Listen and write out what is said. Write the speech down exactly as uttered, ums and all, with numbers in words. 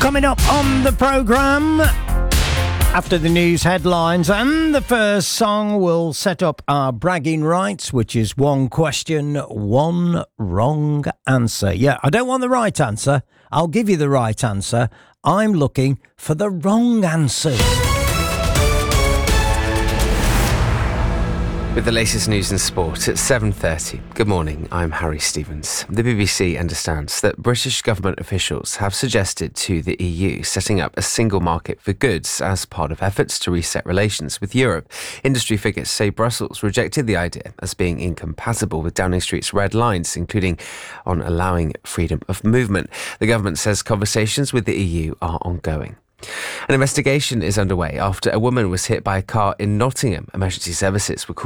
coming up on the programme. After the news headlines and the first song, we'll set up our bragging rights, which is one question, one wrong answer. Yeah, I don't want the right answer. I'll give you the right answer. I'm looking for the wrong answer. With the latest news and sport at seven thirty. Good morning, I'm Harry Stevens. The B B C understands that British government officials have suggested to the E U setting up a single market for goods as part of efforts to reset relations with Europe. Industry figures say Brussels rejected the idea as being incompatible with Downing Street's red lines, including on allowing freedom of movement. The government says conversations with the E U are ongoing. An investigation is underway after a woman was hit by a car in Nottingham. Emergency services were called